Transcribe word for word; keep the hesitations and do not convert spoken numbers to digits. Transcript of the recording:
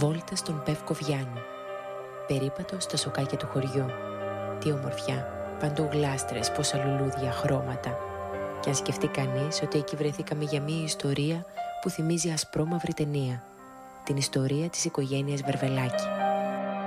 Βόλτα στον Πεύκο Βιάννη. Περίπατο στα σοκάκια του χωριού. Τι ομορφιά, παντού γλάστρες, πόσα λουλούδια, χρώματα. Και αν σκεφτεί κανείς ότι εκεί βρεθήκαμε για μια ιστορία που θυμίζει ασπρόμαυρη ταινία. Την ιστορία της οικογένειας Βερβελάκη.